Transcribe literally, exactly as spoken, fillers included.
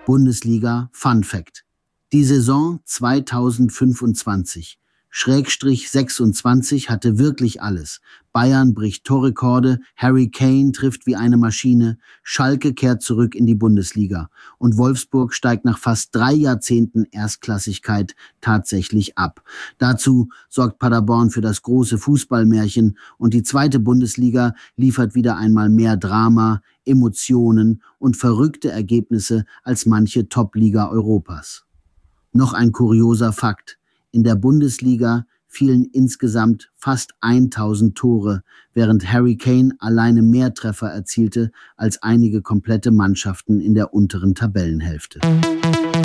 Bundesliga Fun Fact: Die Saison zweitausendfünfundzwanzig Schrägstrich sechsundzwanzig hatte wirklich alles. Bayern bricht Torrekorde, Harry Kane trifft wie eine Maschine, Schalke kehrt zurück in die Bundesliga und Wolfsburg steigt nach fast drei Jahrzehnten Erstklassigkeit tatsächlich ab. Dazu sorgt Paderborn für das große Fußballmärchen und die zweite Bundesliga liefert wieder einmal mehr Drama, Emotionen und verrückte Ergebnisse als manche Top-Liga Europas. Noch ein kurioser Fakt: In der Bundesliga fielen insgesamt fast tausend Tore, während Harry Kane alleine mehr Treffer erzielte als einige komplette Mannschaften in der unteren Tabellenhälfte.